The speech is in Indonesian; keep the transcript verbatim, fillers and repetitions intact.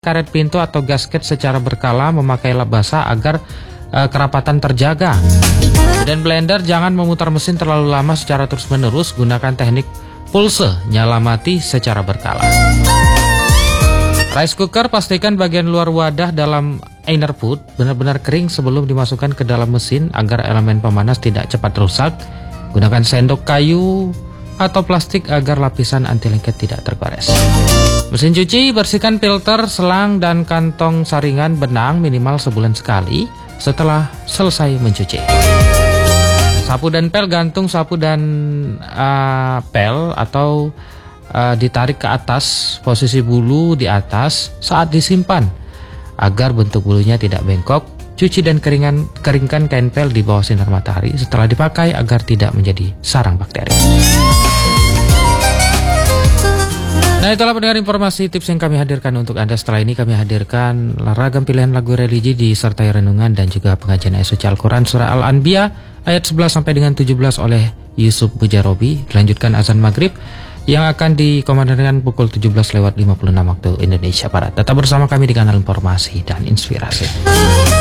karet pintu atau gasket secara berkala, memakai lap basah agar uh, kerapatan terjaga. Dan blender jangan memutar mesin terlalu lama secara terus-menerus, gunakan teknik pulse nyala mati secara berkala. Rice cooker, pastikan bagian luar wadah dalam inner put benar-benar kering sebelum dimasukkan ke dalam mesin agar elemen pemanas tidak cepat rusak. Gunakan sendok kayu atau plastik agar lapisan anti lengket tidak tergores. Mesin cuci, bersihkan filter, selang, dan kantong saringan benang minimal sebulan sekali setelah selesai mencuci. Sapu dan pel, gantung sapu dan uh, pel atau uh, ditarik ke atas, posisi bulu di atas saat disimpan agar bentuk bulunya tidak bengkok. Cuci dan keringan, keringkan kain pel di bawah sinar matahari setelah dipakai agar tidak menjadi sarang bakteri. Nah, itulah pendengar informasi tips yang kami hadirkan untuk Anda. Setelah ini kami hadirkan ragam pilihan lagu religi disertai renungan dan juga pengajian ayat suci Al-Quran surah Al-Anbiya ayat sebelas sampai dengan tujuh belas oleh Yusuf Bujarobi. Dilanjutkan azan maghrib yang akan dikomandangkan pukul tujuh belas lewat lima puluh enam waktu Indonesia Barat. Tetap bersama kami di kanal informasi dan inspirasi.